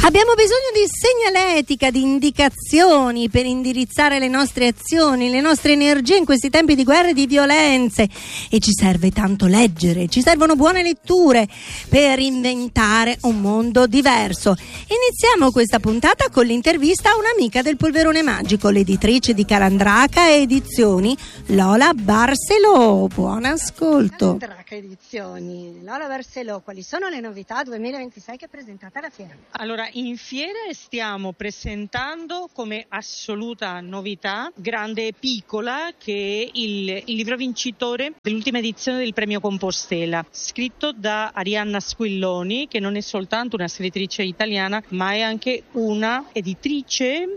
Abbiamo bisogno di segnaletica, di indicazioni per indirizzare le nostre azioni, le nostre energie in questi tempi di guerre e di violenze, e ci serve tanto leggere, ci servono buone letture per inventare un mondo diverso. Iniziamo questa puntata con l'intervista a un'amica del Polverone Magico, l'editrice di Calandraca Edizioni, Lola Barceló. Buon ascolto. Calandraca Edizioni, Lola Barceló, quali sono le novità 2026 che presentate alla fiera? Allora, in fiera stiamo presentando come assoluta novità, grande e piccola, che è il libro vincitore dell'ultima edizione del premio Compostela, scritto da Arianna Squilloni, che non è soltanto una scrittrice italiana, ma è anche una editrice,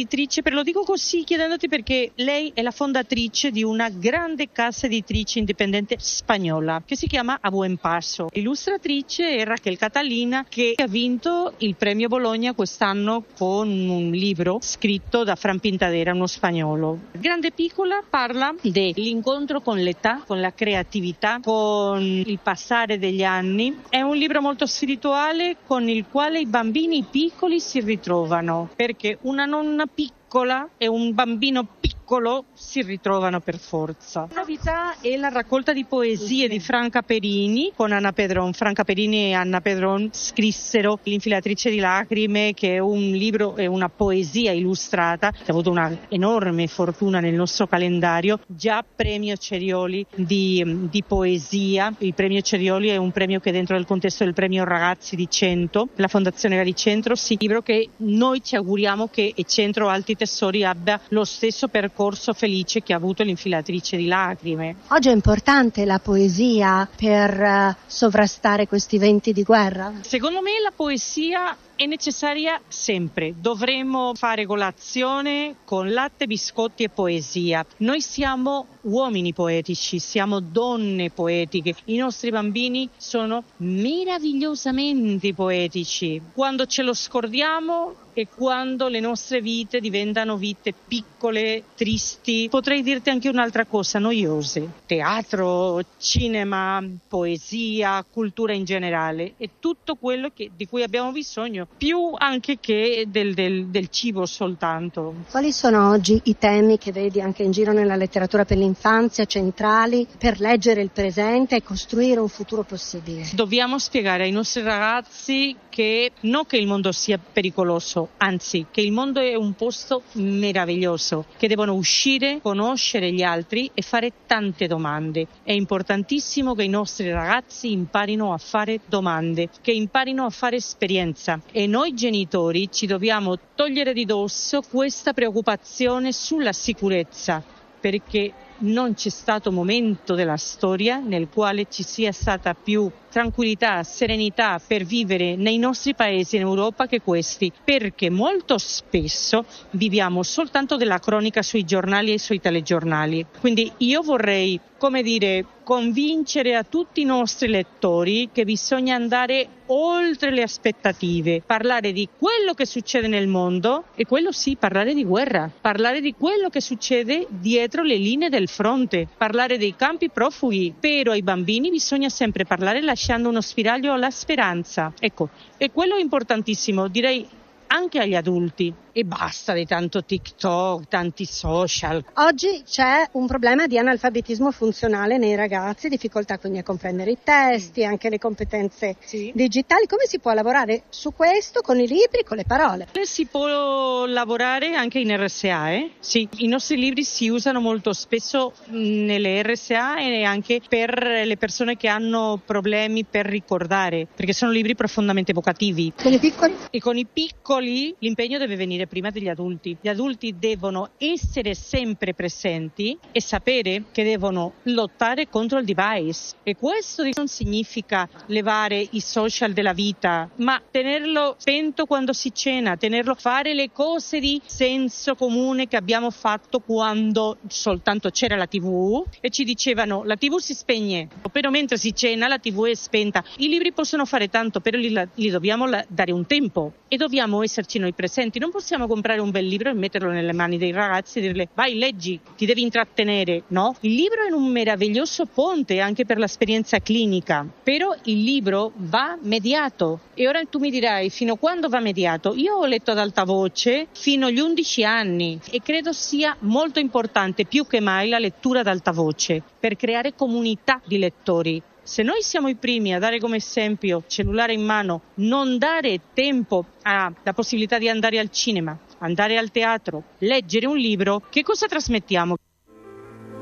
lo dico così chiedendoti perché lei è la fondatrice di una grande casa editrice indipendente spagnola, che si chiama A Buen Paso. L'illustratrice è Raquel Catalina, che ha vinto il premio Bologna quest'anno con un libro scritto da Fran Pintadera, uno spagnolo. Grande e piccola parla dell'incontro con l'età, con la creatività, con il passare degli anni. È un libro molto spirituale con il quale i bambini piccoli si ritrovano, perché una nonna piccola e un bambino piccolo si ritrovano per forza. La novità è la raccolta di poesie di Franca Perini con Anna Pedron. Franca Perini e Anna Pedron scrissero L'infilatrice di lacrime, che è un libro e una poesia illustrata che ha avuto una enorme fortuna nel nostro calendario. Già premio Cerioli di poesia. Il premio Cerioli è un premio che dentro il contesto del premio Ragazzi di Centro, la Fondazione Galicentro, sì, libro che noi ci auguriamo che Centro Alti Tesori abbia lo stesso percorso felice che ha avuto L'infilatrice di lacrime. Oggi è importante la poesia per sovrastare questi venti di guerra? Secondo me la poesia è necessaria sempre. Dovremmo fare colazione con latte, biscotti e poesia. Noi siamo uomini poetici, siamo donne poetiche. I nostri bambini sono meravigliosamente poetici. Quando ce lo scordiamo e quando le nostre vite diventano vite piccole, tristi, potrei dirti anche un'altra cosa, noiose. Teatro, cinema, poesia, cultura in generale, è tutto quello di cui abbiamo bisogno, più anche che del cibo soltanto. Quali sono oggi i temi che vedi anche in giro nella letteratura per l'infanzia centrali per leggere il presente e costruire un futuro possibile? Dobbiamo spiegare ai nostri ragazzi che non che il mondo sia pericoloso, anzi che il mondo è un posto meraviglioso, che devono uscire, conoscere gli altri e fare tante domande. È importantissimo che i nostri ragazzi imparino a fare domande, che imparino a fare esperienza, e noi genitori ci dobbiamo togliere di dosso questa preoccupazione sulla sicurezza, perché non c'è stato momento della storia nel quale ci sia stata più tranquillità, serenità per vivere nei nostri paesi in Europa che questi, perché molto spesso viviamo soltanto della cronaca sui giornali e sui telegiornali. Quindi io vorrei, convincere a tutti i nostri lettori che bisogna andare oltre le aspettative, parlare di quello che succede nel mondo, e quello sì, parlare di guerra, parlare di quello che succede dietro le linee del fronte, parlare dei campi profughi, però ai bambini bisogna sempre parlare lasciando uno spiraglio alla speranza. Ecco, e quello è importantissimo, direi anche agli adulti. E basta di tanto TikTok, tanti social. Oggi c'è un problema di analfabetismo funzionale nei ragazzi, difficoltà quindi a comprendere i testi, anche le competenze digitali. Come si può lavorare su questo con i libri, con le parole? Si può lavorare anche in RSA, Sì, i nostri libri si usano molto spesso nelle RSA e anche per le persone che hanno problemi per ricordare, perché sono libri profondamente evocativi. Con i piccoli? E con i piccoli l'impegno deve venire prima degli adulti. Gli adulti devono essere sempre presenti e sapere che devono lottare contro il device, e questo non significa levare i social della vita, ma tenerlo spento quando si cena, fare le cose di senso comune che abbiamo fatto quando soltanto c'era la TV e ci dicevano la TV si spegne, però mentre si cena la TV è spenta. I libri possono fare tanto, però gli dobbiamo dare un tempo e dobbiamo esserci noi presenti. Non possiamo possiamo comprare un bel libro e metterlo nelle mani dei ragazzi e dirle vai, leggi, ti devi intrattenere, no? Il libro è un meraviglioso ponte anche per l'esperienza clinica, però il libro va mediato. E ora tu mi dirai, fino a quando va mediato? Io ho letto ad alta voce fino agli 11 anni e credo sia molto importante più che mai la lettura ad alta voce per creare comunità di lettori. Se noi siamo i primi a dare come esempio cellulare in mano, non dare tempo alla possibilità di andare al cinema, andare al teatro, leggere un libro, che cosa trasmettiamo?